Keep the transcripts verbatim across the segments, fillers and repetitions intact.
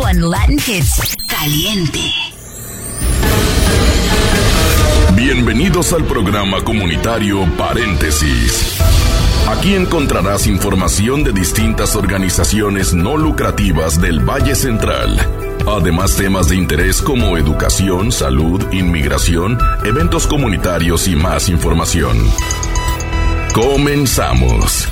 One Latin Hits. Caliente. Bienvenidos al programa comunitario Paréntesis. Aquí encontrarás información de distintas organizaciones no lucrativas del Valle Central. Además, temas de interés como educación, salud, inmigración, eventos comunitarios y más información. Comenzamos.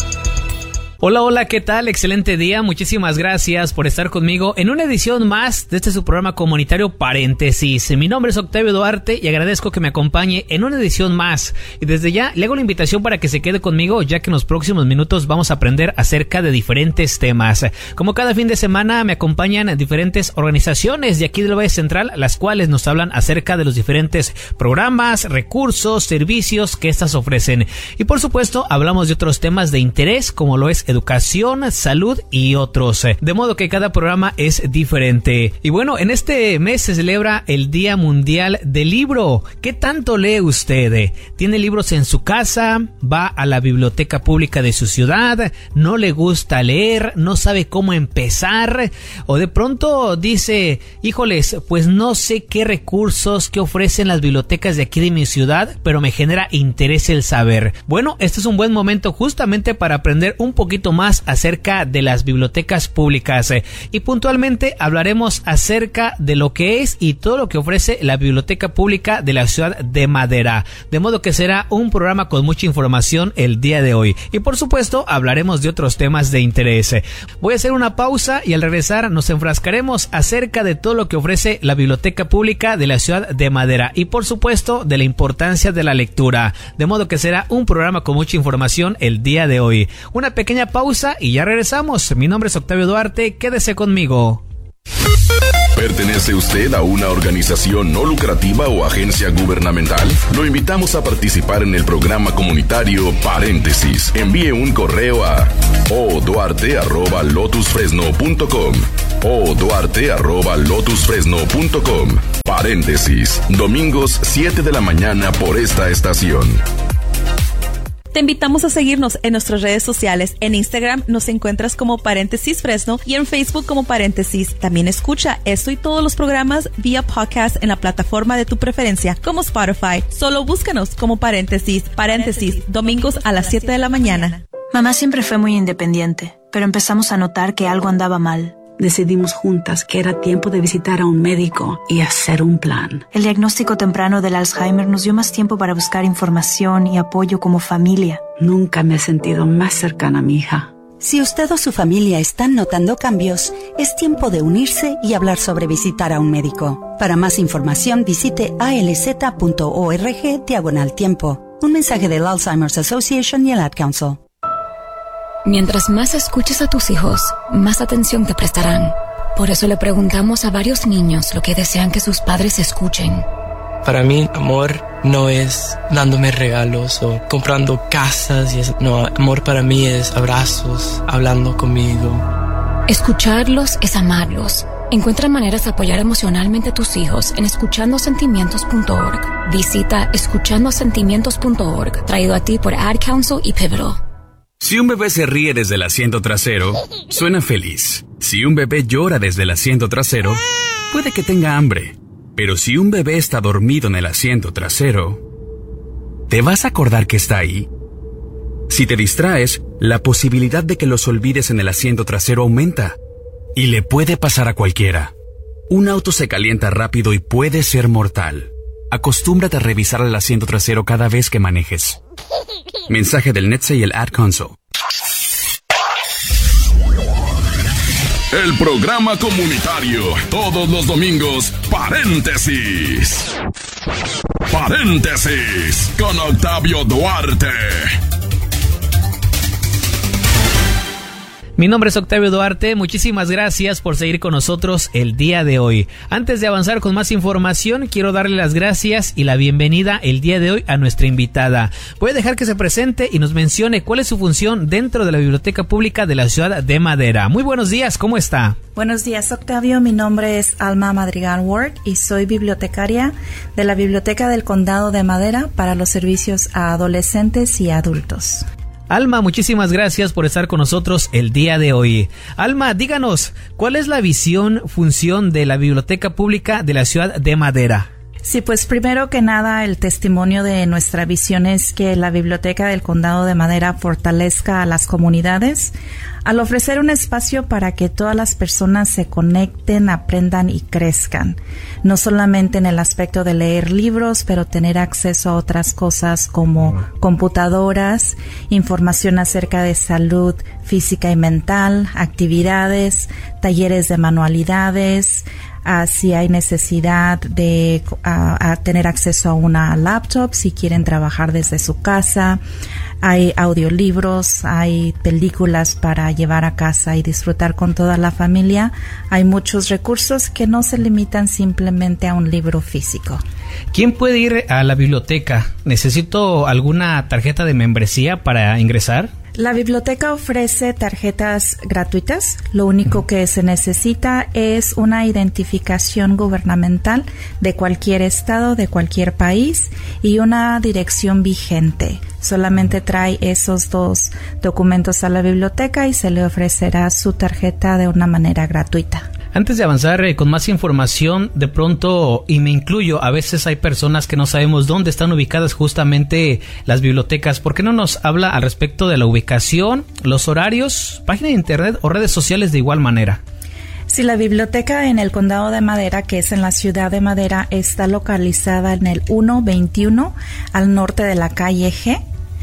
Hola, hola, ¿qué tal? Excelente día, muchísimas gracias por estar conmigo en una edición más de este su programa comunitario Paréntesis. Mi nombre es Octavio Duarte y agradezco que me acompañe en una edición más. Y desde ya le hago la invitación para que se quede conmigo, ya que en los próximos minutos vamos a aprender acerca de diferentes temas. Como cada fin de semana me acompañan diferentes organizaciones de aquí del Valle Central, las cuales nos hablan acerca de los diferentes programas, recursos, servicios que estas ofrecen. Y por supuesto, hablamos de otros temas de interés, como lo es educación, salud y otros. De modo que cada programa es diferente. Y bueno, en este mes se celebra el Día Mundial del Libro. ¿Qué tanto lee usted? ¿Tiene libros en su casa? ¿Va a la biblioteca pública de su ciudad? ¿No le gusta leer? ¿No sabe cómo empezar? ¿O de pronto dice, híjoles, pues no sé qué recursos que ofrecen las bibliotecas de aquí de mi ciudad, pero me genera interés el saber? Bueno, este es un buen momento justamente para aprender un poquito más acerca de las bibliotecas públicas, eh, y puntualmente hablaremos acerca de lo que es y todo lo que ofrece la biblioteca pública de la ciudad de Madera, de modo que será un programa con mucha información el día de hoy, y por supuesto hablaremos de otros temas de interés. Voy a hacer una pausa y al regresar nos enfrascaremos acerca de todo lo que ofrece la biblioteca pública de la ciudad de Madera y por supuesto de la importancia de la lectura, de modo que será un programa con mucha información el día de hoy. Una pequeña pausa y ya regresamos. Mi nombre es Octavio Duarte, quédese conmigo. ¿Pertenece usted a una organización no lucrativa o agencia gubernamental? Lo invitamos a participar en el programa comunitario Paréntesis. Envíe un correo a oduarte arroba lotusfresno punto com oduarte arroba lotusfresno punto com. Paréntesis, domingos siete de la mañana por esta estación. Te invitamos a seguirnos en nuestras redes sociales. En Instagram nos encuentras como Paréntesis Fresno y en Facebook como Paréntesis. También escucha esto y todos los programas vía podcast en la plataforma de tu preferencia, como Spotify. Solo búscanos como Paréntesis. Paréntesis, domingos a las siete de la mañana. Mamá siempre fue muy independiente, pero empezamos a notar que algo andaba mal. Decidimos juntas que era tiempo de visitar a un médico y hacer un plan. El diagnóstico temprano del Alzheimer nos dio más tiempo para buscar información y apoyo como familia. Nunca me he sentido más cercana a mi hija. Si usted o su familia están notando cambios, es tiempo de unirse y hablar sobre visitar a un médico. Para más información, visite alz.org diagonal tiempo. Un mensaje del Alzheimer's Association y el Ad Council. Mientras más escuches a tus hijos, más atención te prestarán. Por eso le preguntamos a varios niños lo que desean que sus padres escuchen. Para mí, amor no es dándome regalos o comprando casas. Y es, no, amor para mí es abrazos, hablando conmigo. Escucharlos es amarlos. Encuentra maneras de apoyar emocionalmente a tus hijos en escuchando sentimientos punto org. Visita escuchando sentimientos punto org, traído a ti por Ad Council y Pivotal. Si un bebé se ríe desde el asiento trasero, suena feliz. Si un bebé llora desde el asiento trasero, puede que tenga hambre. Pero si un bebé está dormido en el asiento trasero, ¿te vas a acordar que está ahí? Si te distraes, la posibilidad de que los olvides en el asiento trasero aumenta. Y le puede pasar a cualquiera. Un auto se calienta rápido y puede ser mortal. Acostúmbrate a revisar el asiento trasero cada vez que manejes. Mensaje del N E T S E y el Ad Council. El programa comunitario, todos los domingos, Paréntesis. Paréntesis, con Octavio Duarte. Mi nombre es Octavio Duarte, muchísimas gracias por seguir con nosotros el día de hoy. Antes de avanzar con más información, quiero darle las gracias y la bienvenida el día de hoy a nuestra invitada. Voy a dejar que se presente y nos mencione cuál es su función dentro de la Biblioteca Pública de la Ciudad de Madera. Muy buenos días, ¿cómo está? Buenos días, Octavio. Mi nombre es Alma Madrigal Ward y soy bibliotecaria de la Biblioteca del Condado de Madera para los servicios a adolescentes y adultos. Alma, muchísimas gracias por estar con nosotros el día de hoy. Alma, díganos, ¿cuál es la visión, función de la Biblioteca Pública de la Ciudad de Madera? Sí, pues primero que nada el testimonio de nuestra visión es que la Biblioteca del Condado de Madera fortalezca a las comunidades al ofrecer un espacio para que todas las personas se conecten, aprendan y crezcan. No solamente en el aspecto de leer libros, pero tener acceso a otras cosas como computadoras, información acerca de salud física y mental, actividades, talleres de manualidades, Uh, si hay necesidad de uh, a tener acceso a una laptop, si quieren trabajar desde su casa. Hay audiolibros, hay películas para llevar a casa y disfrutar con toda la familia. Hay muchos recursos que no se limitan simplemente a un libro físico. ¿Quién puede ir a la biblioteca? ¿Necesito alguna tarjeta de membresía para ingresar? La biblioteca ofrece tarjetas gratuitas. Lo único que se necesita es una identificación gubernamental de cualquier estado, de cualquier país y una dirección vigente. Solamente trae esos dos documentos a la biblioteca y se le ofrecerá su tarjeta de una manera gratuita. Antes de avanzar eh, con más información, de pronto, y me incluyo, a veces hay personas que no sabemos dónde están ubicadas justamente las bibliotecas. ¿Por qué no nos habla al respecto de la ubicación, los horarios, página de internet o redes sociales de igual manera? Sí, la biblioteca en el Condado de Madera, que es en la Ciudad de Madera, está localizada en el ciento veintiuno al norte de la calle G.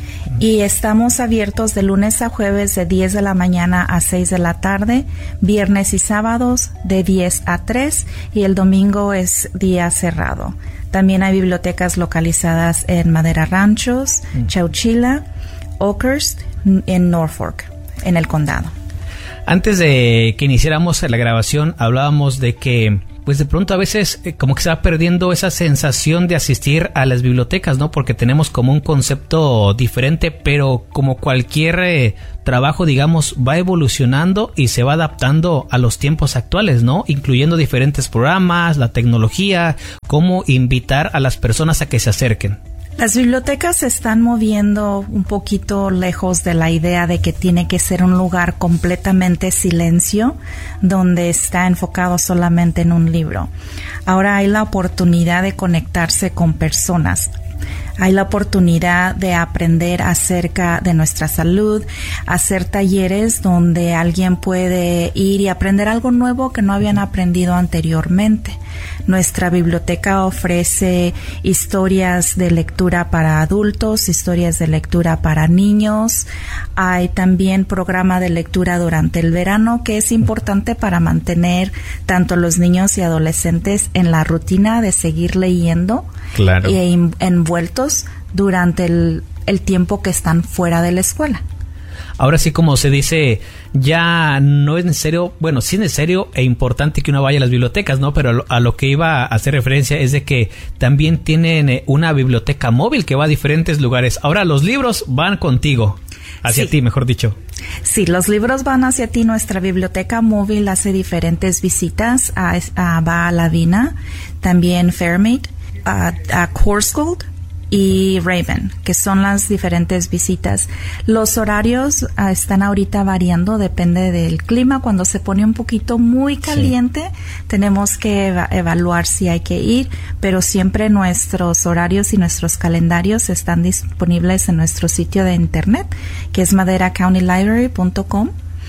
Y estamos abiertos de lunes a jueves de diez de la mañana a seis de la tarde, viernes y sábados de diez a tres y el domingo es día cerrado. También hay bibliotecas localizadas en Madera Ranchos, mm. Chowchilla, Oakhurst, en Norfolk, en el condado. Antes de que iniciáramos la grabación hablábamos de que pues de pronto a veces eh, como que se va perdiendo esa sensación de asistir a las bibliotecas, ¿no? Porque tenemos como un concepto diferente, pero como cualquier eh, trabajo, digamos, va evolucionando y se va adaptando a los tiempos actuales, ¿no? Incluyendo diferentes programas, la tecnología, cómo invitar a las personas a que se acerquen. Las bibliotecas se están moviendo un poquito lejos de la idea de que tiene que ser un lugar completamente silencio, donde está enfocado solamente en un libro. Ahora hay la oportunidad de conectarse con personas. Hay la oportunidad de aprender acerca de nuestra salud, hacer talleres donde alguien puede ir y aprender algo nuevo que no habían aprendido anteriormente. Nuestra biblioteca ofrece historias de lectura para adultos, historias de lectura para niños. Hay también programa de lectura durante el verano, que es importante para mantener tanto los niños y adolescentes en la rutina de seguir leyendo. Claro. Y envueltos durante el, el tiempo que están fuera de la escuela. Ahora sí, como se dice, ya no es necesario, bueno, sí es necesario e importante que uno vaya a las bibliotecas, ¿no? Pero a lo, a lo que iba a hacer referencia es de que también tienen una biblioteca móvil que va a diferentes lugares. Ahora los libros van contigo, hacia sí. ti, mejor dicho. Sí, los libros van hacia ti. Nuestra biblioteca móvil hace diferentes visitas a, a va a Lavina, también Fairmead, a, a Corsgold y Raven, que son las diferentes visitas. Los horarios uh, están ahorita variando, depende del clima. Cuando se pone un poquito muy caliente, sí. tenemos que eva- evaluar si hay que ir, pero siempre nuestros horarios y nuestros calendarios están disponibles en nuestro sitio de internet, que es madera county library punto com.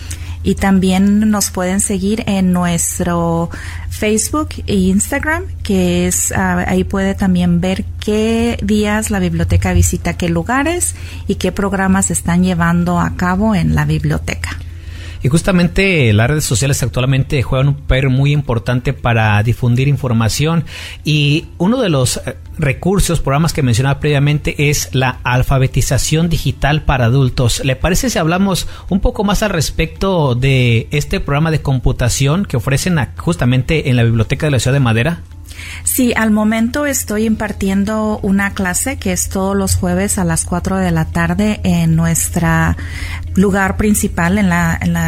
Y también nos pueden seguir en nuestro Facebook e Instagram, que es uh, ahí puede también ver qué días la biblioteca visita qué lugares y qué programas están llevando a cabo en la biblioteca. Y justamente las redes sociales actualmente juegan un papel muy importante para difundir información, y uno de los recursos, programas que mencionaba previamente es la alfabetización digital para adultos. ¿Le parece si hablamos un poco más al respecto de este programa de computación que ofrecen a, justamente en la Biblioteca de la Ciudad de Madera? Sí, al momento estoy impartiendo una clase que es todos los jueves a las cuatro de la tarde en nuestro lugar principal en la, en la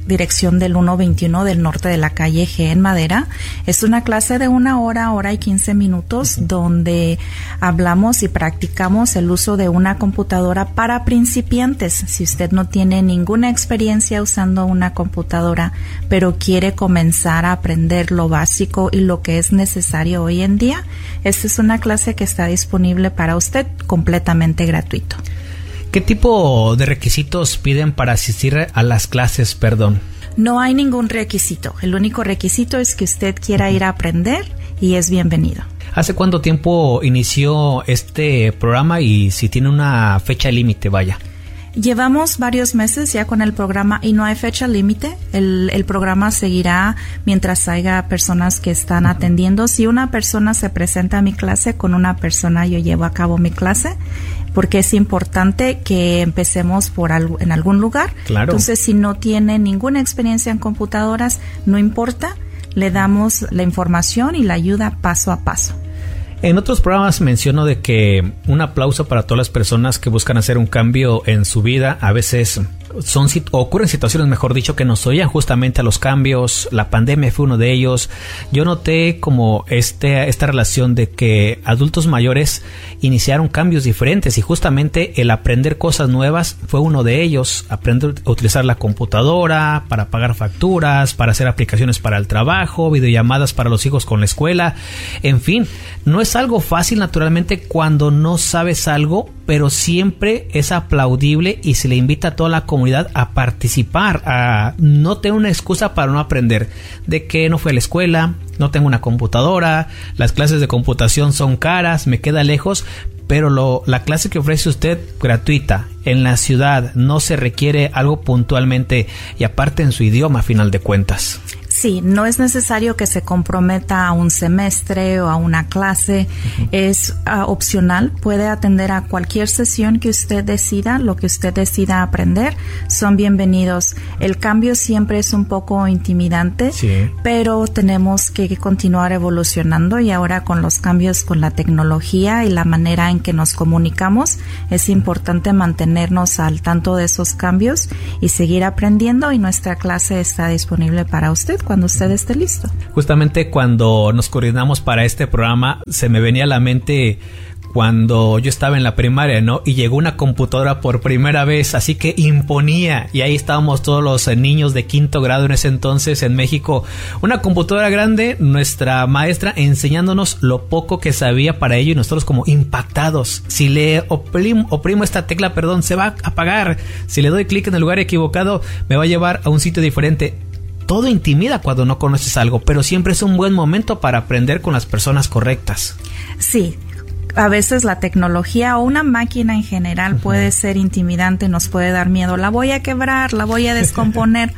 dirección del ciento veintiuno del norte de la calle G en Madera. Es una clase de una hora, hora y quince minutos, uh-huh. donde hablamos y practicamos el uso de una computadora para principiantes. Si usted no tiene ninguna experiencia usando una computadora, pero quiere comenzar a aprender lo básico y lo que es necesario hoy en día, esta es una clase que está disponible para usted completamente gratuito. ¿Qué tipo de requisitos piden para asistir a las clases, perdón? No hay ningún requisito. El único requisito es que usted quiera ir a aprender y es bienvenido. ¿Hace cuánto tiempo inició este programa y si tiene una fecha límite, vaya? Llevamos varios meses ya con el programa y no hay fecha límite. El, el programa seguirá mientras haya personas que están atendiendo. Si una persona se presenta a mi clase, con una persona yo llevo a cabo mi clase, porque es importante que empecemos por algo, en algún lugar. Claro. Entonces, si no tiene ninguna experiencia en computadoras, no importa, le damos la información y la ayuda paso a paso. En otros programas menciono de que un aplauso para todas las personas que buscan hacer un cambio en su vida. A veces son ocurren situaciones, mejor dicho, que nos oían justamente a los cambios. La pandemia fue uno de ellos. Yo noté como este esta relación de que adultos mayores iniciaron cambios diferentes y justamente el aprender cosas nuevas fue uno de ellos. Aprender a utilizar la computadora para pagar facturas, para hacer aplicaciones para el trabajo, videollamadas para los hijos con la escuela. En fin, no es algo fácil naturalmente cuando no sabes algo, pero siempre es aplaudible y se le invita a toda la comunidad a participar, a no tener una excusa para no aprender, de que no fue a la escuela, no tengo una computadora, las clases de computación son caras, me queda lejos, pero lo, la clase que ofrece usted gratuita en la ciudad, no se requiere algo puntualmente y aparte en su idioma a final de cuentas. Sí, no es necesario que se comprometa a un semestre o a una clase, uh-huh. es uh, opcional, puede atender a cualquier sesión que usted decida, lo que usted decida aprender, son bienvenidos. El cambio siempre es un poco intimidante, sí. pero tenemos que continuar evolucionando y ahora con los cambios con la tecnología y la manera en que nos comunicamos, es importante mantenernos al tanto de esos cambios y seguir aprendiendo, y nuestra clase está disponible para usted cuando usted esté listo. Justamente cuando nos coordinamos para este programa, se me venía a la mente cuando yo estaba en la primaria, ¿no? Y llegó una computadora por primera vez, así que imponía, y ahí estábamos todos los eh, niños de quinto grado en ese entonces en México, una computadora grande, nuestra maestra enseñándonos lo poco que sabía para ello y nosotros como impactados. Si le oprimo, oprimo esta tecla, perdón, se va a apagar. Si le doy clic en el lugar equivocado, me va a llevar a un sitio diferente. Todo intimida cuando no conoces algo, pero siempre es un buen momento para aprender con las personas correctas. Sí, a veces la tecnología o una máquina en general uh-huh. puede ser intimidante, nos puede dar miedo. La voy a quebrar, la voy a descomponer.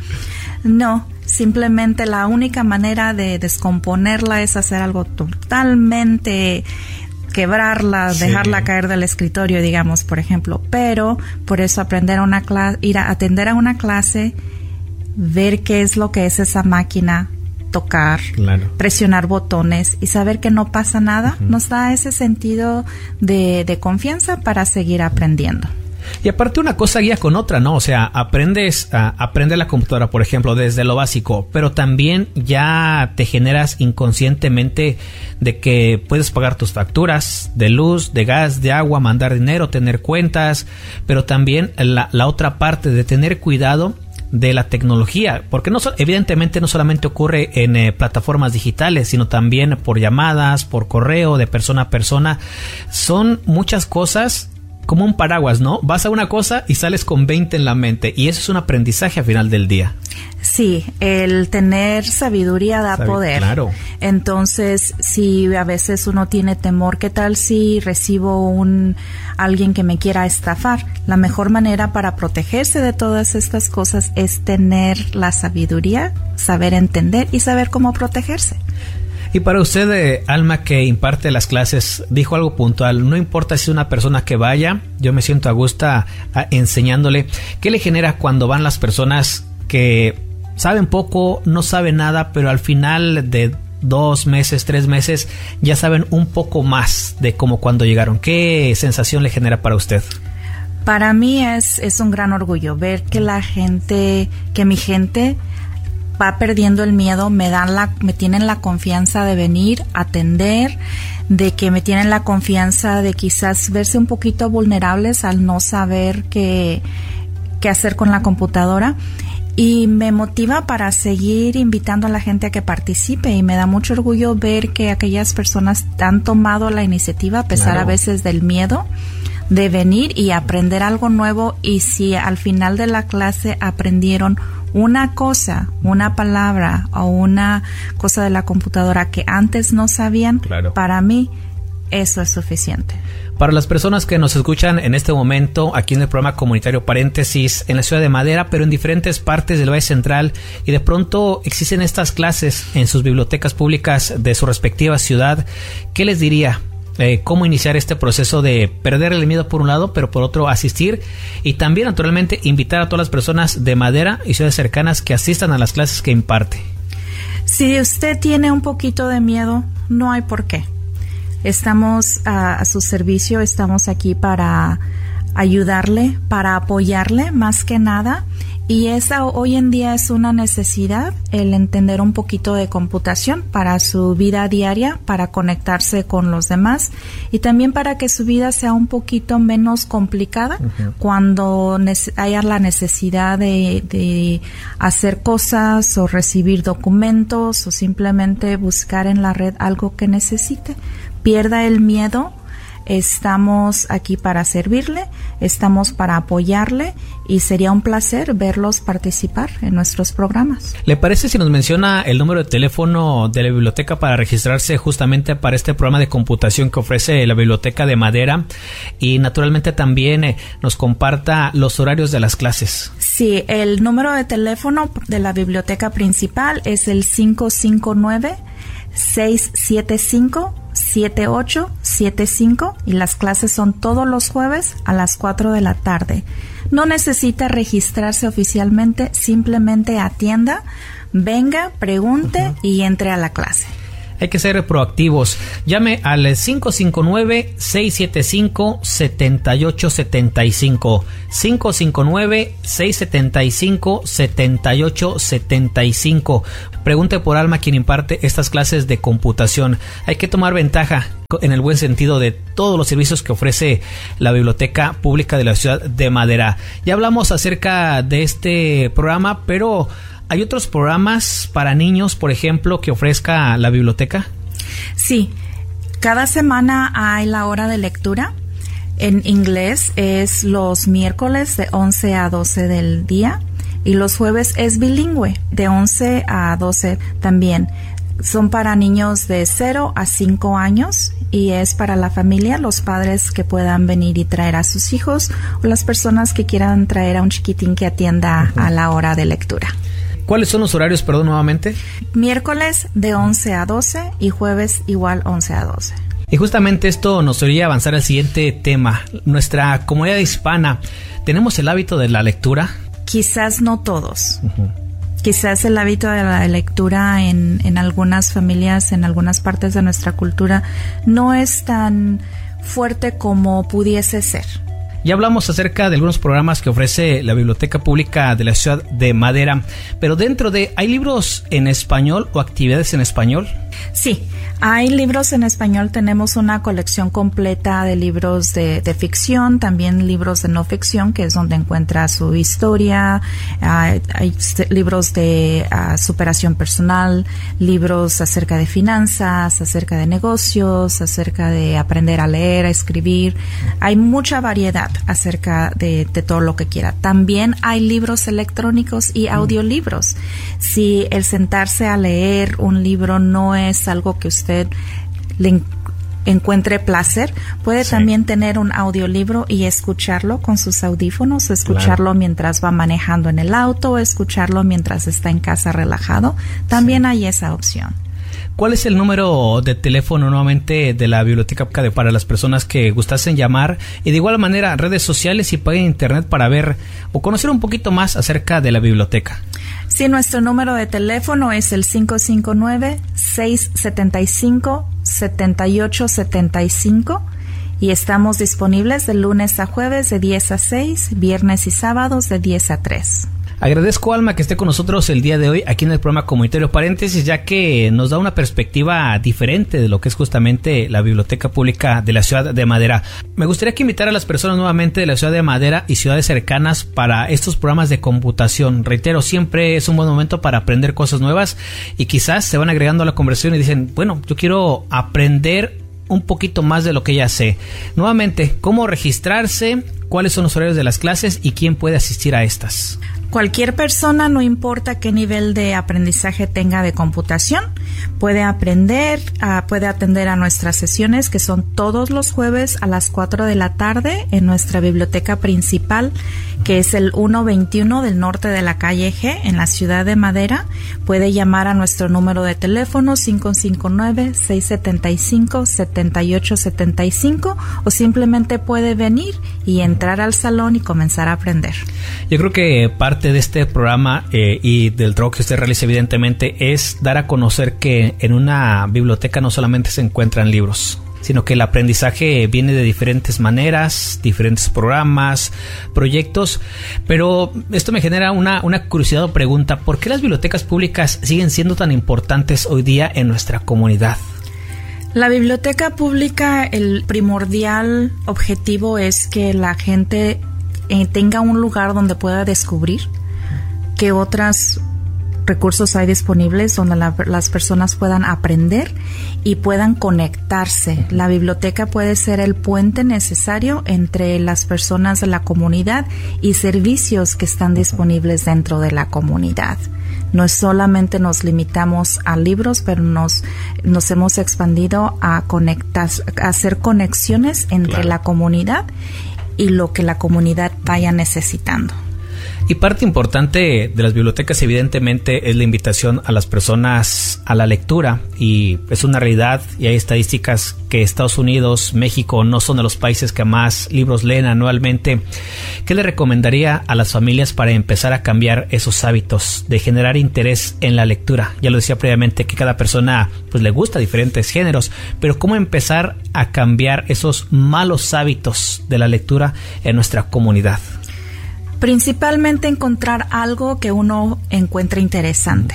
No, simplemente la única manera de descomponerla es hacer algo totalmente... quebrarla, sí. dejarla caer del escritorio, digamos, por ejemplo. Pero por eso aprender a una clase, ir a atender a una clase, ver qué es lo que es esa máquina, tocar, claro. presionar botones y saber que no pasa nada, uh-huh. nos da ese sentido de, de confianza para seguir aprendiendo. Y aparte una cosa guía con otra, ¿no? O sea, aprendes a aprender la computadora, por ejemplo, desde lo básico, pero también ya te generas inconscientemente de que puedes pagar tus facturas de luz, de gas, de agua, mandar dinero, tener cuentas, pero también la, la otra parte de tener cuidado de la tecnología, porque no evidentemente no solamente ocurre en eh, plataformas digitales, sino también por llamadas, por correo, de persona a persona. Son muchas cosas como un paraguas, ¿no? Vas a una cosa y sales con veinte en la mente, y eso es un aprendizaje al final del día. Sí, el tener sabiduría da Sabi- poder. Claro. Entonces, si a veces uno tiene temor, ¿qué tal si recibo un alguien que me quiera estafar? La mejor manera para protegerse de todas estas cosas es tener la sabiduría, saber entender y saber cómo protegerse. Y para usted, eh, Alma, que imparte las clases, dijo algo puntual. No importa si es una persona que vaya, yo me siento a gusto a, a, enseñándole. ¿Qué le genera cuando van las personas que saben poco, no saben nada, pero al final de dos meses, tres meses, ya saben un poco más de cómo cuando llegaron? ¿Qué sensación le genera para usted? Para mí es, es un gran orgullo ver que la gente, que mi gente va perdiendo el miedo, me dan la, me tienen la confianza de venir a atender, de que me tienen la confianza de quizás verse un poquito vulnerables al no saber qué, qué hacer con la computadora. Y me motiva para seguir invitando a la gente a que participe, y me da mucho orgullo ver que aquellas personas han tomado la iniciativa a pesar claro. a veces del miedo de venir y aprender algo nuevo. Y si al final de la clase aprendieron una cosa, una palabra o una cosa de la computadora que antes no sabían, claro. para mí eso es suficiente. Para las personas que nos escuchan en este momento aquí en el programa comunitario Paréntesis en la ciudad de Madera, pero en diferentes partes del Valle Central, y de pronto existen estas clases en sus bibliotecas públicas de su respectiva ciudad, ¿qué les diría? Eh, ¿Cómo iniciar este proceso de perder el miedo por un lado, pero por otro asistir? Y también, naturalmente, invitar a todas las personas de Madera y ciudades cercanas que asistan a las clases que imparte. Si usted tiene un poquito de miedo, no hay por qué. Estamos a, a su servicio, estamos aquí para ayudarle, para apoyarle más que nada, y esa hoy en día es una necesidad, el entender un poquito de computación para su vida diaria, para conectarse con los demás y también para que su vida sea un poquito menos complicada uh-huh. cuando ne- haya la necesidad de, de hacer cosas o recibir documentos o simplemente buscar en la red algo que necesite. Pierda el miedo, estamos aquí para servirle, estamos para apoyarle y sería un placer verlos participar en nuestros programas. ¿Le parece si nos menciona el número de teléfono de la biblioteca para registrarse justamente para este programa de computación que ofrece la Biblioteca de Madera, y naturalmente también eh, nos comparta los horarios de las clases? Sí, el número de teléfono de la biblioteca principal es el cinco cinco nueve, seis siete cinco, siete ocho siete cinco y las clases son todos los jueves a las cuatro de la tarde. No necesita registrarse oficialmente, simplemente atienda, venga, pregunte uh-huh. y entre a la clase. Hay que ser proactivos. Llame al cinco cinco nueve, seis siete cinco, siete ocho siete cinco. cinco cinco nueve, seis siete cinco, siete ocho siete cinco. Pregunte por Alma, quien imparte estas clases de computación. Hay que tomar ventaja, en el buen sentido, de todos los servicios que ofrece la Biblioteca Pública de la Ciudad de Madera. Ya hablamos acerca de este programa, pero ¿hay otros programas para niños, por ejemplo, que ofrezca la biblioteca? Sí, cada semana hay la hora de lectura. En inglés es los miércoles de once a doce del día y los jueves es bilingüe de once a doce también. Son para niños de cero a cinco años y es para la familia, los padres que puedan venir y traer a sus hijos o las personas que quieran traer a un chiquitín que atienda uh-huh. a la hora de lectura. ¿Cuáles son los horarios, perdón, nuevamente? Miércoles de once a doce y jueves igual once a doce. Y justamente esto nos debería avanzar al siguiente tema. Nuestra comunidad hispana, ¿tenemos el hábito de la lectura? Quizás no todos. Uh-huh. Quizás el hábito de la lectura en, en algunas familias, en algunas partes de nuestra cultura, no es tan fuerte como pudiese ser. Ya hablamos acerca de algunos programas que ofrece la Biblioteca Pública de la Ciudad de Madera, pero dentro de, ¿hay libros en español o actividades en español? Sí, hay libros en español. Tenemos una colección completa de libros de, de ficción, también libros de no ficción, que es donde encuentra su historia. Uh, hay libros de uh, superación personal, libros acerca de finanzas, acerca de negocios, acerca de aprender a leer, a escribir. Hay mucha variedad acerca de, de todo lo que quiera. También hay libros electrónicos y audiolibros. Si el sentarse a leer un libro no es algo que usted le en, encuentre placer, puede sí. también tener un audiolibro y escucharlo con sus audífonos, escucharlo claro. mientras va manejando en el auto, escucharlo mientras está en casa relajado. También sí. hay esa opción. ¿Cuál es el número de teléfono nuevamente de la biblioteca para las personas que gustasen llamar? Y de igual manera, redes sociales y página de internet para ver o conocer un poquito más acerca de la biblioteca. Sí, nuestro número de teléfono es el cinco cinco nueve, seis siete cinco, siete ocho siete cinco y estamos disponibles de lunes a jueves de diez a seis, viernes y sábados de diez a tres. Agradezco, Alma, que esté con nosotros el día de hoy aquí en el programa Comunitario Paréntesis, ya que nos da una perspectiva diferente de lo que es justamente la Biblioteca Pública de la Ciudad de Madera. Me gustaría que invitara a las personas nuevamente de la Ciudad de Madera y ciudades cercanas para estos programas de computación. Reitero, siempre es un buen momento para aprender cosas nuevas y quizás se van agregando a la conversación y dicen, bueno, yo quiero aprender un poquito más de lo que ya sé. Nuevamente, ¿cómo registrarse? ¿Cuáles son los horarios de las clases y quién puede asistir a estas? Cualquier persona, no importa qué nivel de aprendizaje tenga de computación, puede aprender, uh, puede atender a nuestras sesiones, que son todos los jueves a las cuatro de la tarde en nuestra biblioteca principal, que es el ciento veintiuno del norte de la calle G en la Ciudad de Madera. Puede llamar a nuestro número de teléfono cinco cinco nueve, seis siete cinco, siete ocho siete cinco o simplemente puede venir y entrar al salón y comenzar a aprender. Yo creo que parte de este programa eh, y del trabajo que usted realiza evidentemente es dar a conocer que en una biblioteca no solamente se encuentran libros, sino que el aprendizaje viene de diferentes maneras, diferentes programas, proyectos, pero esto me genera una, una curiosidad o pregunta: ¿por qué las bibliotecas públicas siguen siendo tan importantes hoy día en nuestra comunidad? La biblioteca pública, el primordial objetivo es que la gente eh, tenga un lugar donde pueda descubrir qué otros recursos hay disponibles, donde la, las personas puedan aprender y puedan conectarse. La biblioteca puede ser el puente necesario entre las personas de la comunidad y servicios que están disponibles dentro de la comunidad. No es solamente nos limitamos a libros, pero nos, nos hemos expandido a conectar, a hacer conexiones entre claro. la comunidad y lo que la comunidad vaya necesitando. Y parte importante de las bibliotecas evidentemente es la invitación a las personas a la lectura, y es una realidad y hay estadísticas que Estados Unidos, México no son de los países que más libros leen anualmente. ¿Qué le recomendaría a las familias para empezar a cambiar esos hábitos de generar interés en la lectura? Ya lo decía previamente que cada persona pues le gusta diferentes géneros, pero ¿cómo empezar a cambiar esos malos hábitos de la lectura en nuestra comunidad? Principalmente encontrar algo que uno encuentre interesante.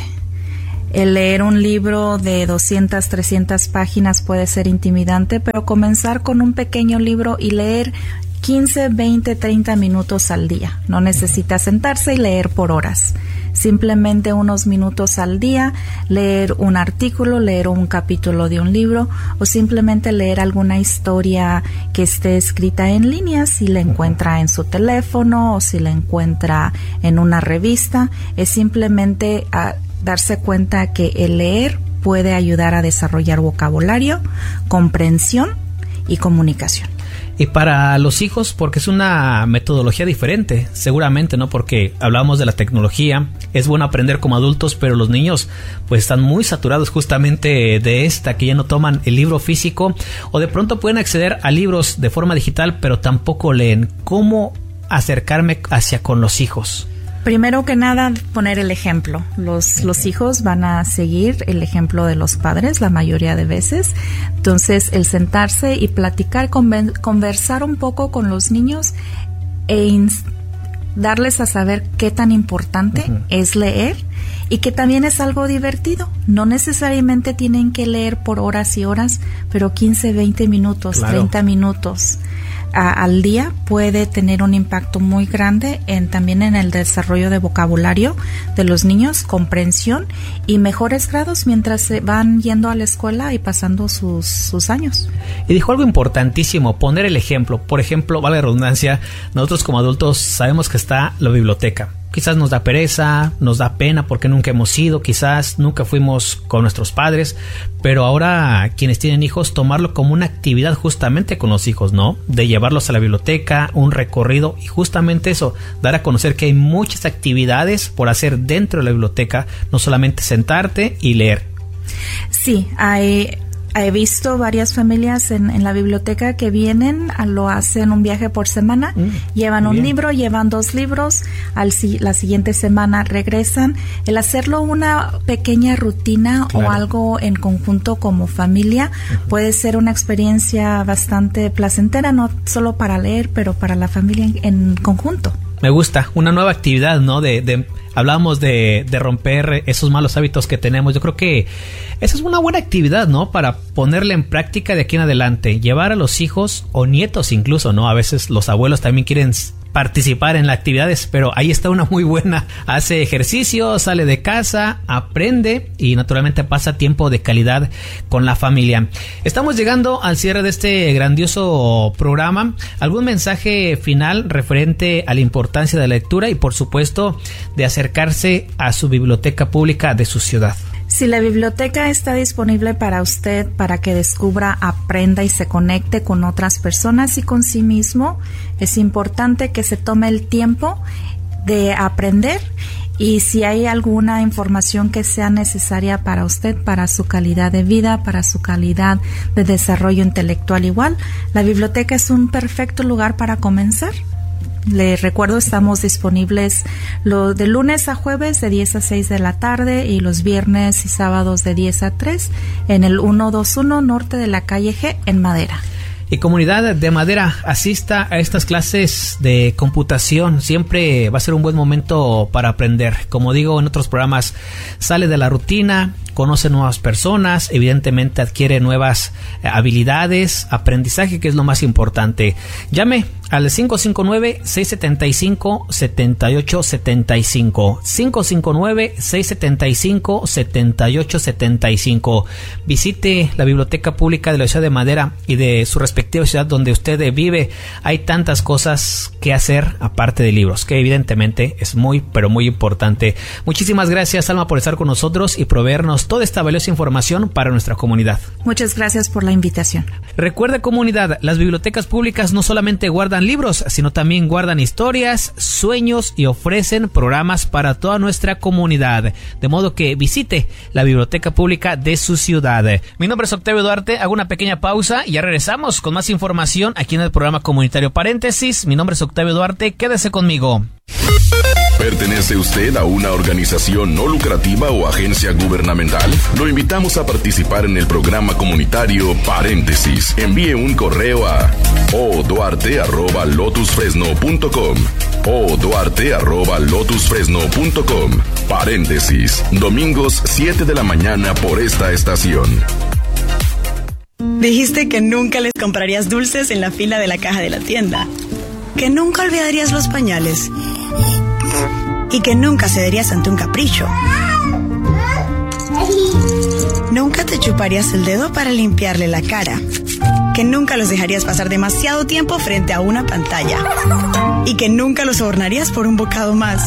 El leer un libro de doscientas, trescientas páginas puede ser intimidante, pero comenzar con un pequeño libro y leer quince, veinte, treinta minutos al día. No necesita sentarse y leer por horas. Simplemente unos minutos al día, leer un artículo, leer un capítulo de un libro o simplemente leer alguna historia que esté escrita en línea, si la encuentra en su teléfono o si la encuentra en una revista. Es simplemente a darse cuenta que el leer puede ayudar a desarrollar vocabulario, comprensión y comunicación. Y para los hijos, porque es una metodología diferente, seguramente, ¿no? Porque hablábamos de la tecnología, es bueno aprender como adultos, pero los niños pues están muy saturados justamente de esta, que ya no toman el libro físico, o de pronto pueden acceder a libros de forma digital, pero tampoco leen. ¿Cómo acercarme hacia con los hijos? Primero que nada, poner el ejemplo. Los, los hijos van a seguir el ejemplo de los padres la mayoría de veces. Entonces, el sentarse y platicar, conven, conversar un poco con los niños e ins, darles a saber qué tan importante uh-huh. es leer y que también es algo divertido. No necesariamente tienen que leer por horas y horas, pero quince, veinte minutos, claro. treinta minutos a, al día puede tener un impacto muy grande en también en el desarrollo de vocabulario de los niños, comprensión y mejores grados mientras se van yendo a la escuela y pasando sus, sus años. Y dijo algo importantísimo, poner el ejemplo. Por ejemplo, vale la redundancia, nosotros como adultos sabemos que está la biblioteca. Quizás nos da pereza, nos da pena porque nunca hemos ido, quizás nunca fuimos con nuestros padres, pero ahora quienes tienen hijos, tomarlo como una actividad justamente con los hijos, ¿no? De llevarlos a la biblioteca, un recorrido y justamente eso, dar a conocer que hay muchas actividades por hacer dentro de la biblioteca, no solamente sentarte y leer. Sí, hay... he visto varias familias en, en la biblioteca que vienen, a, lo hacen un viaje por semana, mm, llevan un bien. libro, llevan dos libros, al la siguiente semana regresan. El hacerlo una pequeña rutina claro. o algo en conjunto como familia uh-huh. puede ser una experiencia bastante placentera, no solo para leer, pero para la familia en, en conjunto. Me gusta, una nueva actividad, ¿no? De, de hablábamos de, de romper esos malos hábitos que tenemos. Yo creo que esa es una buena actividad, ¿no? Para ponerla en práctica de aquí en adelante. Llevar a los hijos o nietos incluso, ¿no? A veces los abuelos también quieren participar en las actividades, pero ahí está una muy buena. Hace ejercicio, sale de casa, aprende y naturalmente pasa tiempo de calidad con la familia. Estamos llegando al cierre de este grandioso programa. ¿Algún mensaje final referente a la importancia de la lectura y por supuesto de acercarse a su biblioteca pública de su ciudad? Si la biblioteca está disponible para usted para que descubra, aprenda y se conecte con otras personas y con sí mismo, es importante que se tome el tiempo de aprender y si hay alguna información que sea necesaria para usted, para su calidad de vida, para su calidad de desarrollo intelectual igual, la biblioteca es un perfecto lugar para comenzar. Les recuerdo, estamos disponibles lo, de lunes a jueves de diez a seis de la tarde y los viernes y sábados de diez a tres en el ciento veintiuno norte de la calle G en Madera. Y comunidad de Madera, asista a estas clases de computación. Siempre va a ser un buen momento para aprender. Como digo en otros programas, sale de la rutina, conoce nuevas personas, evidentemente adquiere nuevas habilidades, aprendizaje, que es lo más importante. Llame al cinco cinco nueve, seis siete cinco, siete ocho siete cinco, cinco cinco nueve, seis siete cinco, siete ocho siete cinco. Visite la Biblioteca Pública de la Ciudad de Madera y de su respectiva ciudad donde usted vive. Hay tantas cosas que hacer aparte de libros, que evidentemente es muy, pero muy importante. Muchísimas gracias, Alma, por estar con nosotros y proveernos toda esta valiosa información para nuestra comunidad. Muchas gracias por la invitación. Recuerde, comunidad, las bibliotecas públicas no solamente guardan libros, sino también guardan historias, sueños y ofrecen programas para toda nuestra comunidad. De modo que visite la biblioteca pública de su ciudad. Mi nombre es Octavio Duarte, hago una pequeña pausa y ya regresamos con más información aquí en el programa comunitario Paréntesis. Mi nombre es Octavio Duarte, quédese conmigo. ¿Pertenece usted a una organización no lucrativa o agencia gubernamental? Lo invitamos a participar en el programa comunitario Paréntesis. Envíe un correo a o duarte arroba lotus fresno punto com o duarte arroba lotus fresno punto com. Paréntesis, domingos siete de la mañana por esta estación. Dijiste que nunca les comprarías dulces en la fila de la caja de la tienda, que nunca olvidarías los pañales y que nunca cederías ante un capricho. Nunca te chuparías el dedo para limpiarle la cara, que nunca los dejarías pasar demasiado tiempo frente a una pantalla y que nunca los sobornarías por un bocado más.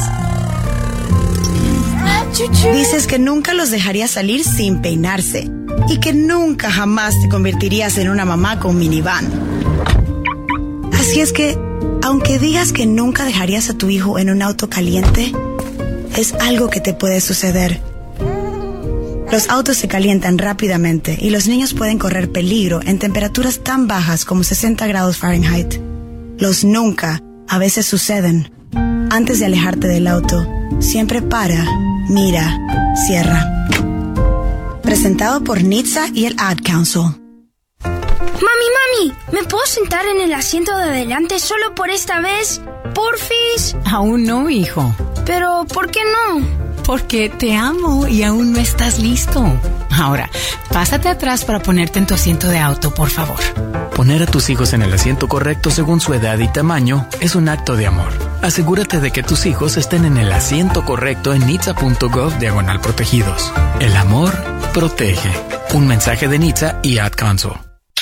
Dices que nunca los dejarías salir sin peinarse y que nunca jamás te convertirías en una mamá con minivan. Así es que, aunque digas que nunca dejarías a tu hijo en un auto caliente, es algo que te puede suceder. Los autos se calientan rápidamente y los niños pueden correr peligro en temperaturas tan bajas como sesenta grados Fahrenheit. Los nunca a veces suceden. Antes de alejarte del auto, siempre para, mira, cierra. Presentado por N H T S A y el Ad Council. Mami, mami, ¿me puedo sentar en el asiento de adelante solo por esta vez? ¿Porfis? Aún no, hijo. Pero, ¿por qué no? Porque te amo y aún no estás listo. Ahora, pásate atrás para ponerte en tu asiento de auto, por favor. Poner a tus hijos en el asiento correcto según su edad y tamaño es un acto de amor. Asegúrate de que tus hijos estén en el asiento correcto en nitsa.gov diagonal protegidos. El amor protege. Un mensaje de N H T S A y Ad Council.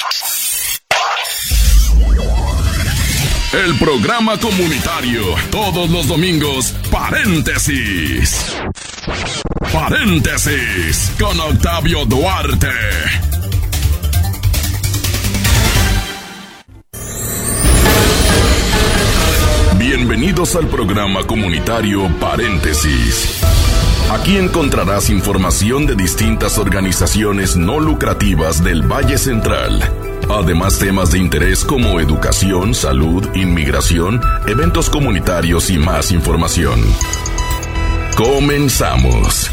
El programa comunitario, todos los domingos, Paréntesis. Paréntesis, con Octavio Duarte. Bienvenidos al programa comunitario Paréntesis. Aquí encontrarás información de distintas organizaciones no lucrativas del Valle Central. Además, temas de interés como educación, salud, inmigración, eventos comunitarios y más información. Comenzamos.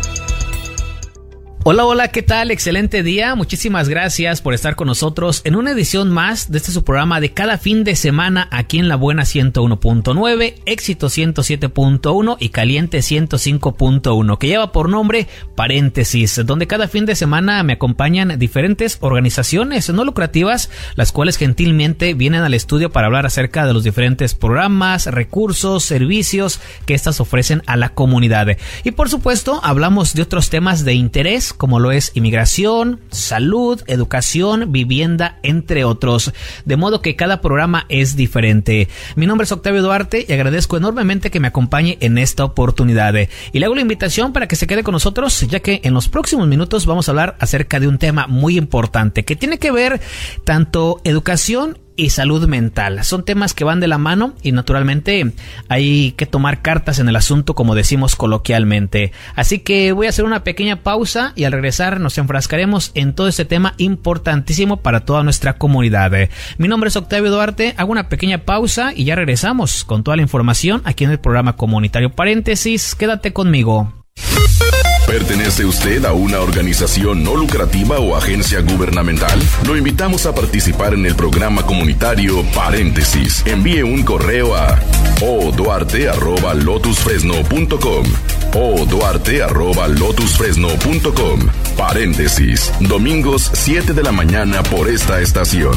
Hola, hola, ¿qué tal? Excelente día. Muchísimas gracias por estar con nosotros en una edición más de este su programa de cada fin de semana aquí en La Buena ciento uno punto nueve, Éxito ciento siete punto uno y Caliente ciento cinco punto uno, que lleva por nombre Paréntesis, donde cada fin de semana me acompañan diferentes organizaciones no lucrativas, las cuales gentilmente vienen al estudio para hablar acerca de los diferentes programas, recursos, servicios que éstas ofrecen a la comunidad. Y por supuesto, hablamos de otros temas de interés, como lo es inmigración, salud, educación, vivienda, entre otros. De modo que cada programa es diferente. Mi nombre es Octavio Duarte y agradezco enormemente que me acompañe en esta oportunidad. Y le hago la invitación para que se quede con nosotros, ya que en los próximos minutos vamos a hablar acerca de un tema muy importante que tiene que ver tanto educación y salud mental. Son temas que van de la mano y naturalmente hay que tomar cartas en el asunto, como decimos coloquialmente. Así que voy a hacer una pequeña pausa y al regresar nos enfrascaremos en todo este tema importantísimo para toda nuestra comunidad. Mi nombre es Octavio Duarte, hago una pequeña pausa y ya regresamos con toda la información aquí en el programa comunitario Paréntesis. Quédate conmigo. ¿Pertenece usted a una organización no lucrativa o agencia gubernamental? Lo invitamos a participar en el programa comunitario Paréntesis. Envíe un correo a oduarte arroba lotus fresno punto com oduarte arroba lotus fresno punto com. Paréntesis, domingos siete de la mañana por esta estación.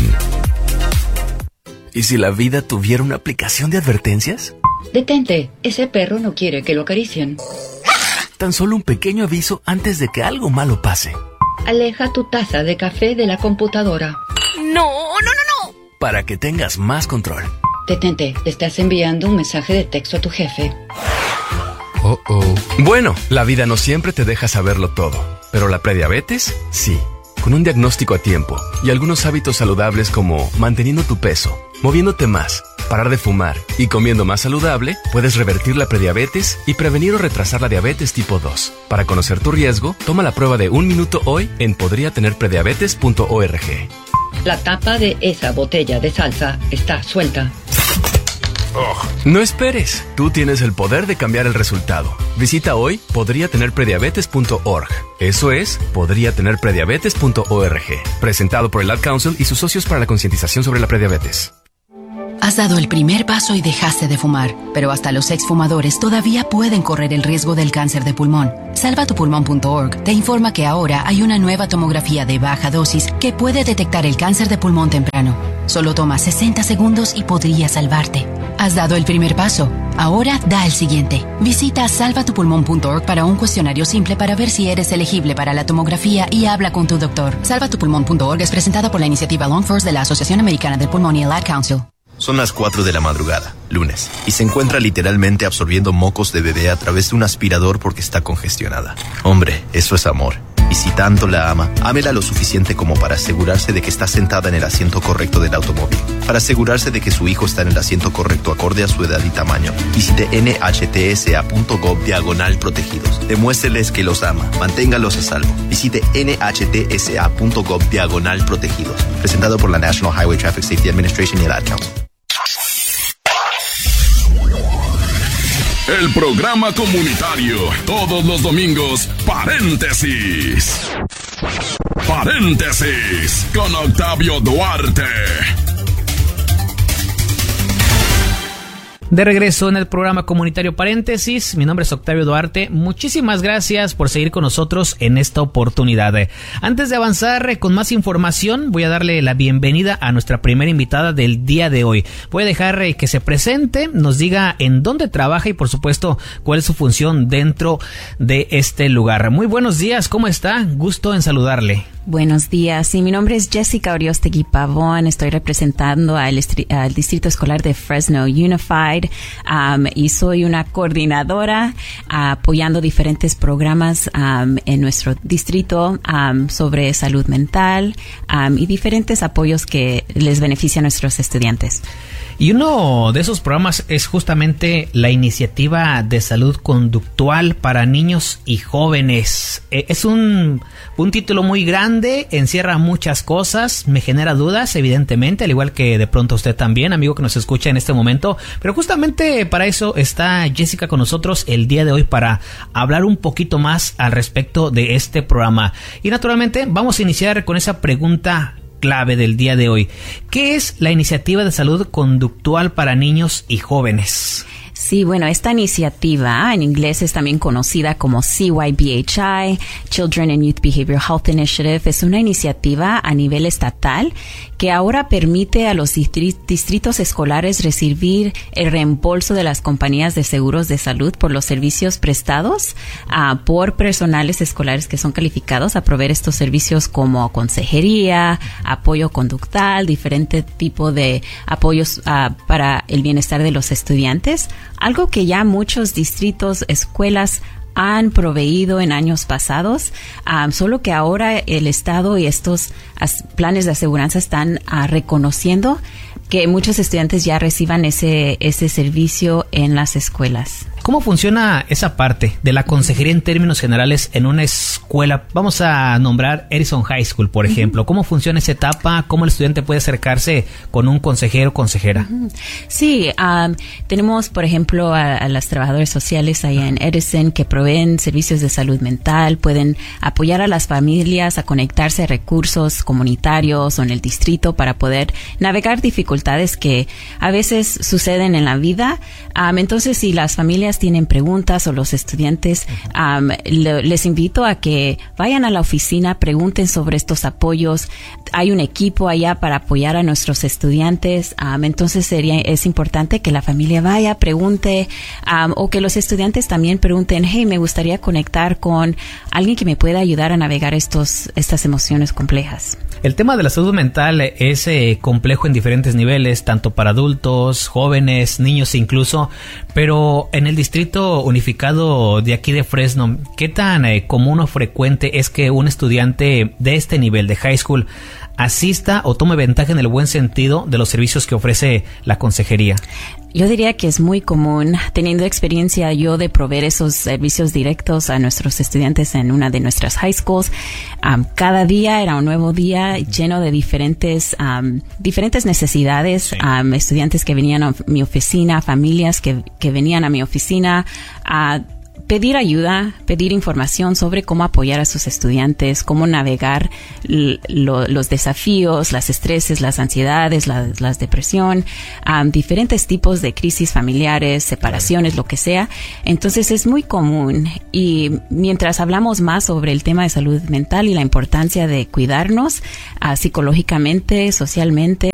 ¿Y si la vida tuviera una aplicación de advertencias? Detente, ese perro no quiere que lo acaricien. Tan solo un pequeño aviso antes de que algo malo pase. Aleja tu taza de café de la computadora. No, no, no, no. Para que tengas más control. Detente, le estás enviando un mensaje de texto a tu jefe. Oh, oh. Bueno, la vida no siempre te deja saberlo todo, pero la prediabetes, sí. Con un diagnóstico a tiempo y algunos hábitos saludables como manteniendo tu peso, moviéndote más, parar de fumar y comiendo más saludable, puedes revertir la prediabetes y prevenir o retrasar la diabetes tipo dos. Para conocer tu riesgo, toma la prueba de un minuto hoy en podría tener prediabetes punto org. La tapa de esa botella de salsa está suelta. Oh. No esperes, tú tienes el poder de cambiar el resultado. Visita hoy podría tener prediabetes punto org. Eso es podría tener prediabetes punto org. Presentado por el Ad Council y sus socios para la concientización sobre la prediabetes. Has dado el primer paso y dejaste de fumar, pero hasta los exfumadores todavía pueden correr el riesgo del cáncer de pulmón. salva tu pulmón punto org te informa que ahora hay una nueva tomografía de baja dosis que puede detectar el cáncer de pulmón temprano. Solo toma sesenta segundos y podría salvarte. Has dado el primer paso. Ahora da el siguiente. Visita salva tu pulmón punto org para un cuestionario simple para ver si eres elegible para la tomografía y habla con tu doctor. salva tu pulmón punto org es presentada por la iniciativa Long First de la Asociación Americana del Pulmón y el Ad Council. Son las cuatro de la madrugada, lunes, y se encuentra literalmente absorbiendo mocos de bebé a través de un aspirador porque está congestionada. Hombre, eso es amor. Y si tanto la ama, ámela lo suficiente como para asegurarse de que está sentada en el asiento correcto del automóvil. Para asegurarse de que su hijo está en el asiento correcto acorde a su edad y tamaño. Visite N H T S A punto gov diagonal protegidos. Demuéstreles que los ama. Manténgalos a salvo. Visite N H T S A punto gov diagonal protegidos. Presentado por la National Highway Traffic Safety Administration y el Ad Council. El programa comunitario, todos los domingos, Paréntesis. Paréntesis, con Octavio Duarte. De regreso en el programa comunitario Paréntesis, mi nombre es Octavio Duarte. Muchísimas gracias por seguir con nosotros en esta oportunidad. Antes de avanzar con más información, voy a darle la bienvenida a nuestra primera invitada del día de hoy. Voy a dejar que se presente, nos diga en dónde trabaja y por supuesto cuál es su función dentro de este lugar. Muy buenos días, ¿cómo está? Gusto en saludarle. Buenos días, sí, mi nombre es Jessica Oriostegui Pavón, estoy representando al, al Distrito Escolar de Fresno Unified um, y soy una coordinadora uh, apoyando diferentes programas um, en nuestro distrito um, sobre salud mental um, y diferentes apoyos que les benefician a nuestros estudiantes. Y uno de esos programas es justamente la iniciativa de salud conductual para niños y jóvenes. Eh, es un, un título muy grande, encierra muchas cosas, me genera dudas, evidentemente, al igual que de pronto usted también, amigo que nos escucha en este momento. Pero justamente para eso está Jessica con nosotros el día de hoy para hablar un poquito más al respecto de este programa. Y naturalmente vamos a iniciar con esa pregunta clave del día de hoy. ¿Qué es la iniciativa de salud conductual para niños y jóvenes? Sí, bueno, esta iniciativa en inglés es también conocida como C Y B H I, Children and Youth Behavioral Health Initiative. Es una iniciativa a nivel estatal que ahora permite a los distri- distritos escolares recibir el reembolso de las compañías de seguros de salud por los servicios prestados uh, por personales escolares que son calificados a proveer estos servicios como consejería, apoyo conductual, diferente tipo de apoyos uh, para el bienestar de los estudiantes. Algo que ya muchos distritos, escuelas han proveído en años pasados, um, solo que ahora el Estado y estos as- planes de aseguranza están uh, reconociendo que muchos estudiantes ya reciban ese, ese servicio en las escuelas. ¿Cómo funciona esa parte de la consejería en términos generales en una escuela? Vamos a nombrar Edison High School, por ejemplo. Uh-huh. ¿Cómo funciona esa etapa? ¿Cómo el estudiante puede acercarse con un consejero o consejera? Uh-huh. Sí, um, tenemos, por ejemplo, a, a las trabajadoras sociales allá en Edison que proveen servicios de salud mental, pueden apoyar a las familias a conectarse a recursos comunitarios o en el distrito para poder navegar dificultades que a veces suceden en la vida. Um, entonces, si las familias tienen preguntas o los estudiantes, um, le, les invito a que vayan a la oficina, pregunten sobre estos apoyos. Hay un equipo allá para apoyar a nuestros estudiantes. Um, entonces sería es importante que la familia vaya, pregunte, um, o que los estudiantes también pregunten, hey, me gustaría conectar con alguien que me pueda ayudar a navegar estos estas emociones complejas. El tema de la salud mental es eh, complejo en diferentes niveles, tanto para adultos, jóvenes, niños incluso, pero en el Distrito Unificado de aquí de Fresno, ¿qué tan eh, común o frecuente es que un estudiante de este nivel de high school asista o tome ventaja en el buen sentido de los servicios que ofrece la consejería? Yo diría que es muy común, teniendo experiencia yo de proveer esos servicios directos a nuestros estudiantes en una de nuestras high schools. Um, cada día era un nuevo día lleno de diferentes um, diferentes necesidades. Sí. Um, estudiantes que venían a mi oficina, familias que, que venían a mi oficina a pedir ayuda, pedir información sobre cómo apoyar a sus estudiantes, cómo navegar lo, los desafíos, las estreses, las ansiedades, la, las depresión, um, diferentes tipos de crisis familiares, separaciones, lo que sea. Entonces es muy común, y mientras hablamos más sobre el tema de salud mental y la importancia de cuidarnos uh, psicológicamente, socialmente,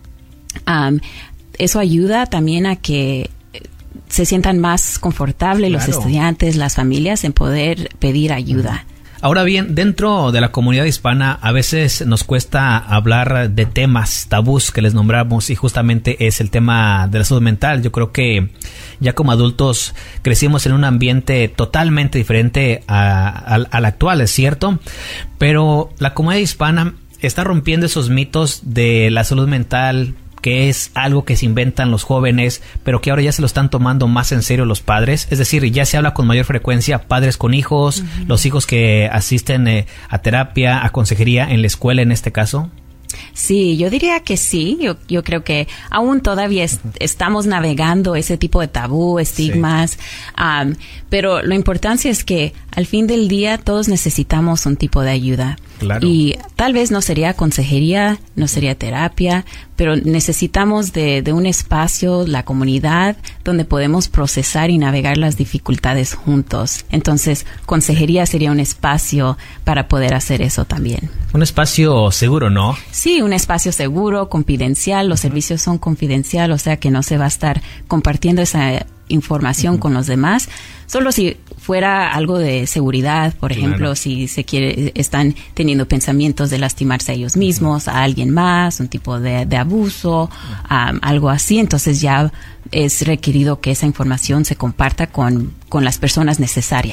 um, eso ayuda también a que se sientan más confortables, claro, los estudiantes, las familias, en poder pedir ayuda. Ahora bien, dentro de la comunidad hispana a veces nos cuesta hablar de temas tabús que les nombramos, y justamente es el tema de la salud mental. Yo creo que ya como adultos crecimos en un ambiente totalmente diferente a, a, al actual, es cierto, pero la comunidad hispana está rompiendo esos mitos de la salud mental, que es algo que se inventan los jóvenes, pero que ahora ya se lo están tomando más en serio los padres. Es decir, ya se habla con mayor frecuencia padres con hijos, uh-huh. los hijos que asisten eh, a terapia, a consejería en la escuela en este caso. Sí, yo diría que sí. Yo, yo creo que aún todavía es, estamos navegando ese tipo de tabú, estigmas, sí. um, pero la importancia es que al fin del día todos necesitamos un tipo de ayuda. Claro. Y tal vez no sería consejería, no sería terapia, pero necesitamos de, de un espacio, la comunidad, donde podemos procesar y navegar las dificultades juntos. Entonces, consejería sería un espacio para poder hacer eso también. Un espacio seguro, ¿no? Sí, un espacio seguro, confidencial. Los uh-huh. servicios son confidencial, o sea que no se va a estar compartiendo esa información uh-huh. con los demás. Solo si fuera algo de seguridad, por ejemplo, claro. si se quiere, están teniendo pensamientos de lastimarse a ellos mismos, uh-huh. a alguien más, un tipo de, de abuso, uh-huh. um, algo así, entonces ya es requerido que esa información se comparta con, con las personas necesarias.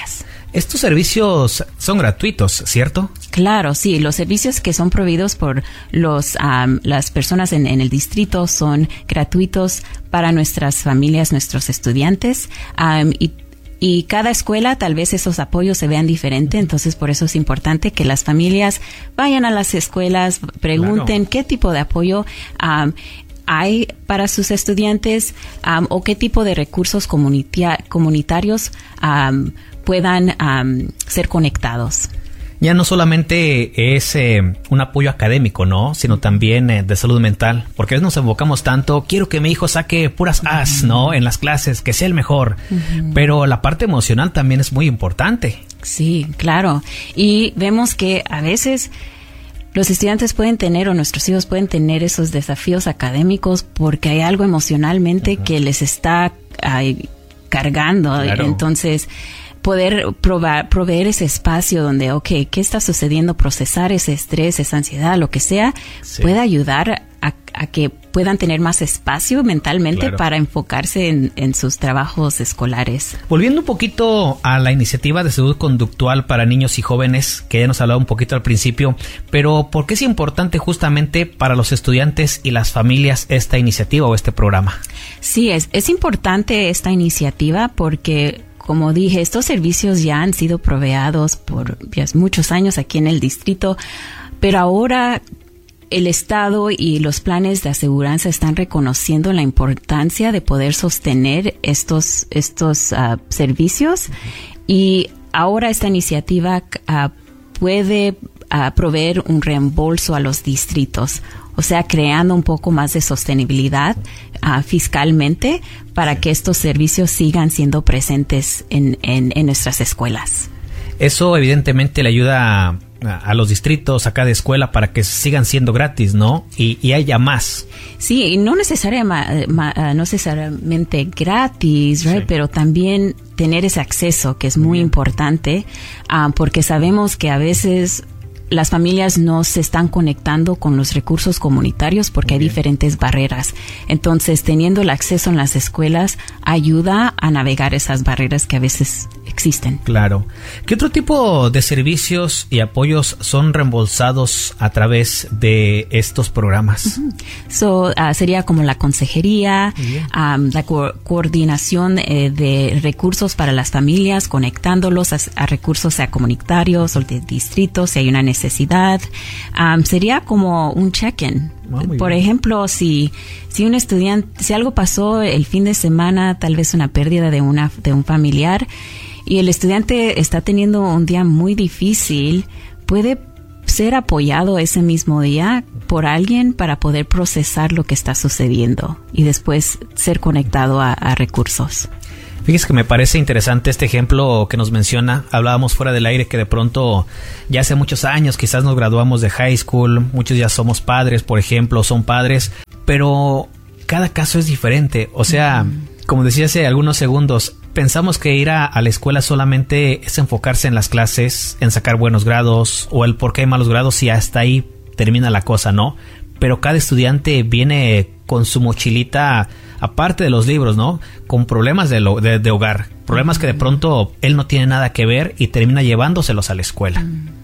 Estos servicios son gratuitos, ¿cierto? Claro, sí. Los servicios que son proveídos por los um, las personas en, en el distrito son gratuitos para nuestras familias, nuestros estudiantes. Um, y Y cada escuela, tal vez esos apoyos se vean diferente, entonces por eso es importante que las familias vayan a las escuelas, pregunten claro. qué tipo de apoyo um, hay para sus estudiantes um, o qué tipo de recursos comunita- comunitarios um, puedan um, ser conectados. Ya no solamente es eh, un apoyo académico, ¿no? Sino también eh, de salud mental. Porque a veces nos enfocamos tanto, quiero que mi hijo saque puras A's, ¿no? En las clases, que sea el mejor. Uh-huh. Pero la parte emocional también es muy importante. Sí, claro. Y vemos que a veces los estudiantes pueden tener, o nuestros hijos pueden tener esos desafíos académicos porque hay algo emocionalmente uh-huh. que les está ay, cargando. Claro. Entonces, poder probar, proveer ese espacio donde, ok, ¿qué está sucediendo? Procesar ese estrés, esa ansiedad, lo que sea, sí. puede ayudar a, a que puedan tener más espacio mentalmente claro. para enfocarse en, en sus trabajos escolares. Volviendo un poquito a la iniciativa de salud conductual para niños y jóvenes, que ya nos hablaba un poquito al principio, pero ¿por qué es importante justamente para los estudiantes y las familias esta iniciativa o este programa? Sí, es, es importante esta iniciativa porque, como dije, estos servicios ya han sido proveedos por ya, muchos años aquí en el distrito, pero ahora el Estado y los planes de aseguranza están reconociendo la importancia de poder sostener estos, estos uh, servicios uh-huh. y ahora esta iniciativa uh, puede uh, proveer un reembolso a los distritos. O sea, creando un poco más de sostenibilidad uh, fiscalmente para que estos servicios sigan siendo presentes en, en, en nuestras escuelas. Eso evidentemente le ayuda a, a los distritos, a cada escuela, para que sigan siendo gratis, ¿no? Y, y haya más. Sí, y no necesariamente, no necesariamente gratis, right? Sí. Pero también tener ese acceso, que es muy importante, uh, porque sabemos que a veces las familias no se están conectando con los recursos comunitarios porque hay diferentes barreras. Entonces, teniendo el acceso en las escuelas ayuda a navegar esas barreras que a veces existen. Claro. ¿Qué otro tipo de servicios y apoyos son reembolsados a través de estos programas? Uh-huh. So, uh, sería como la consejería, um, la co- coordinación eh, de recursos para las familias, conectándolos a, a recursos sea comunitarios o de distritos, si hay una necesidad. Um, sería como un check-in. Oh, Por bien. ejemplo, si si un estudiante, si algo pasó el fin de semana, tal vez una pérdida de una de un familiar, y el estudiante está teniendo un día muy difícil, puede ser apoyado ese mismo día por alguien para poder procesar lo que está sucediendo y después ser conectado a, a recursos. Fíjese que me parece interesante este ejemplo que nos menciona. Hablábamos fuera del aire que de pronto ya hace muchos años quizás nos graduamos de high school, muchos ya somos padres, por ejemplo, son padres, pero cada caso es diferente. O sea, mm. como decía hace algunos segundos, pensamos que ir a, a la escuela solamente es enfocarse en las clases, en sacar buenos grados o el por qué hay malos grados y hasta ahí termina la cosa, ¿no? Pero cada estudiante viene con su mochilita, aparte de los libros, ¿no? Con problemas de, lo, de, de hogar, problemas que de pronto él no tiene nada que ver y termina llevándoselos a la escuela.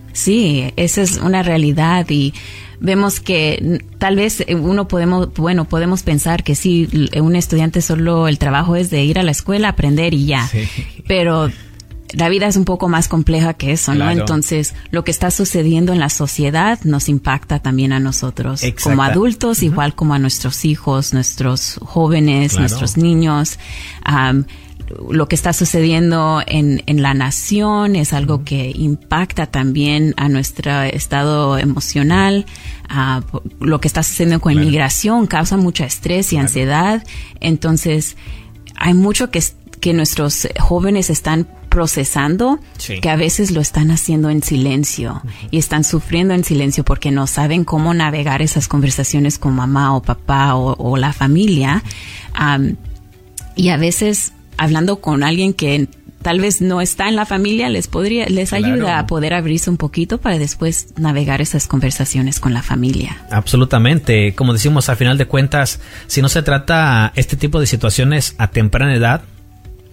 Sí, esa es una realidad y vemos que tal vez uno podemos, bueno, podemos pensar que sí, un estudiante solo el trabajo es de ir a la escuela, aprender y ya, sí. Pero la vida es un poco más compleja que eso, ¿no? Claro. Entonces, lo que está sucediendo en la sociedad nos impacta también a nosotros. Exacto. Como adultos, uh-huh. igual como a nuestros hijos, nuestros jóvenes, claro. nuestros niños. Um, lo que está sucediendo en, en la nación es algo uh-huh. que impacta también a nuestro estado emocional. Uh, lo que está sucediendo con claro. inmigración causa mucho estrés y claro. ansiedad. Entonces, hay mucho que, que nuestros jóvenes están procesando, sí. que a veces lo están haciendo en silencio uh-huh. y están sufriendo en silencio porque no saben cómo navegar esas conversaciones con mamá o papá o, o la familia. Um, y a veces hablando con alguien que tal vez no está en la familia les podría les claro. ayuda a poder abrirse un poquito para después navegar esas conversaciones con la familia. Absolutamente. Como decimos, al final de cuentas, si no se trata este tipo de situaciones a temprana edad,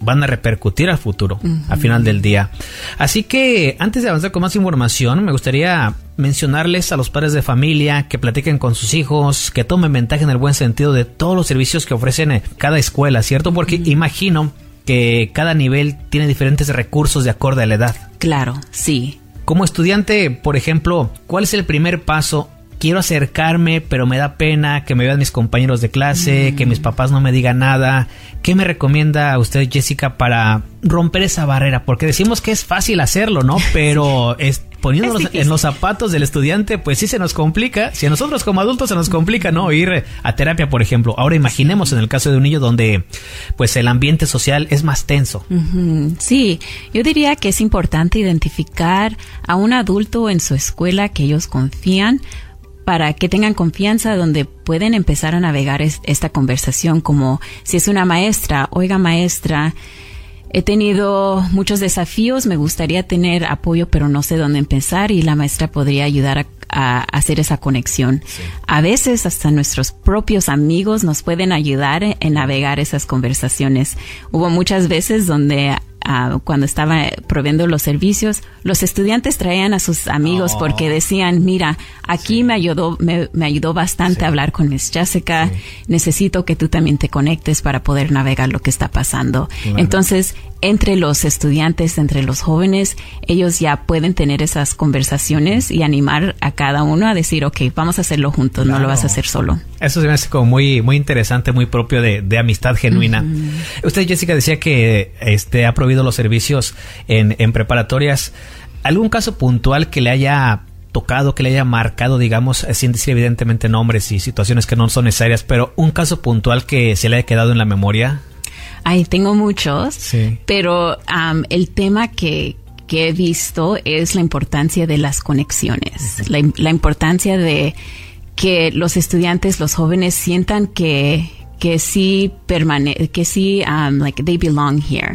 van a repercutir al futuro, uh-huh. al final del día. Así que antes de avanzar con más información, me gustaría mencionarles a los padres de familia que platiquen con sus hijos, que tomen ventaja en el buen sentido de todos los servicios que ofrecen cada escuela, ¿cierto? Porque uh-huh. imagino que cada nivel tiene diferentes recursos de acuerdo a la edad. Claro, sí. Como estudiante, por ejemplo, ¿cuál es el primer paso? Quiero acercarme, pero me da pena que me vean mis compañeros de clase, mm. que mis papás no me digan nada. ¿Qué me recomienda usted, Jessica, para romper esa barrera? Porque decimos que es fácil hacerlo, ¿no? Pero es, poniéndonos es en los zapatos del estudiante, pues sí se nos complica. Si a nosotros como adultos se nos complica, ¿no? Ir a terapia, por ejemplo. Ahora imaginemos en el caso de un niño donde pues el ambiente social es más tenso. Uh-huh. Sí, yo diría que es importante identificar a un adulto en su escuela que ellos confían, para que tengan confianza, donde pueden empezar a navegar es, esta conversación, como si es una maestra, oiga maestra, he tenido muchos desafíos, me gustaría tener apoyo, pero no sé dónde empezar, y la maestra podría ayudar a, a hacer esa conexión. Sí. A veces hasta nuestros propios amigos nos pueden ayudar en navegar esas conversaciones. Hubo muchas veces donde Uh, cuando estaba proveyendo los servicios, los estudiantes traían a sus amigos oh. porque decían, mira, aquí sí. me ayudó me, me ayudó bastante sí. a hablar con Miss Jessica, sí. necesito que tú también te conectes para poder navegar lo que está pasando. Bueno. Entonces, entre los estudiantes, entre los jóvenes, ellos ya pueden tener esas conversaciones y animar a cada uno a decir, ok, vamos a hacerlo juntos, claro. no lo vas a hacer solo. Eso se me hace como muy, muy interesante, muy propio de, de amistad genuina. Uh-huh. Usted, Jessica, decía que este ha prohibido los servicios en, en preparatorias. ¿Algún caso puntual que le haya tocado, que le haya marcado, digamos, sin decir evidentemente nombres y situaciones que no son necesarias, pero un caso puntual que se le haya quedado en la memoria? Ay, tengo muchos, sí. pero um, el tema que, que he visto es la importancia de las conexiones, uh-huh. la, la importancia de que los estudiantes, los jóvenes sientan que, que sí permane- que sí, um, like they belong here.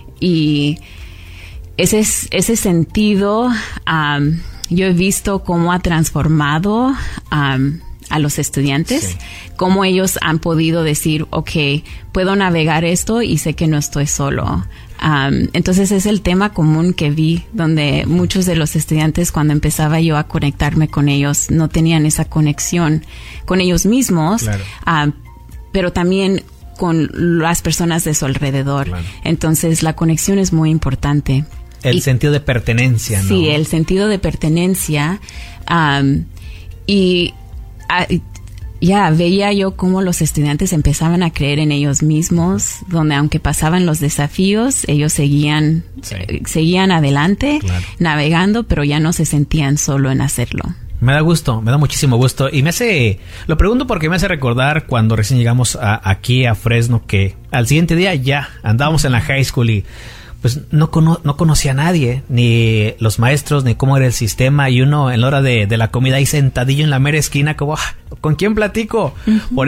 Y ese, ese sentido, um, yo he visto cómo ha transformado um, a los estudiantes, sí. cómo ellos han podido decir, ok, puedo navegar esto y sé que no estoy solo. Um, entonces es el tema común que vi, donde muchos de los estudiantes, cuando empezaba yo a conectarme con ellos, no tenían esa conexión con ellos mismos, claro. um, pero también con las personas de su alrededor. Claro. Entonces la conexión es muy importante. El y, sentido de pertenencia, ¿no? Sí, el sentido de pertenencia. Um, y uh, ya veía yo cómo los estudiantes empezaban a creer en ellos mismos, donde aunque pasaban los desafíos, ellos seguían, sí. eh, seguían adelante, claro. navegando, pero ya no se sentían solo en hacerlo. Me da gusto, me da muchísimo gusto. Y me hace, lo pregunto porque me hace recordar cuando recién llegamos a, aquí a Fresno, que al siguiente día ya andábamos en la high school y pues no, cono, no conocía a nadie, ni los maestros, ni cómo era el sistema. Y uno en la hora de, de la comida ahí sentadillo en la mera esquina, como, ¿con quién platico? Uh-huh. Por